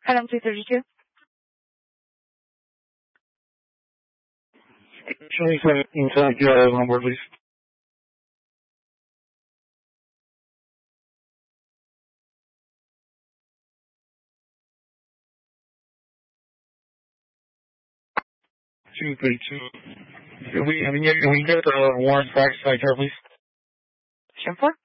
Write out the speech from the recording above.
Item 232. Showing some inside your number, please. Two three two. Can we get warrant fax side here, please? Sure.